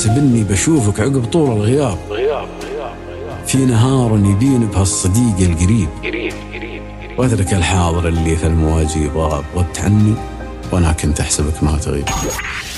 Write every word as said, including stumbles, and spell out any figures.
تحسب اني بشوفك عقب طول الغياب، غياب غياب غياب في نهار يبين بهالصديق القريب، قريب قريب قريب واترك الحاضر اللي في المواجيب غاب، غبت عني وانا كنت احسبك ما تغيب.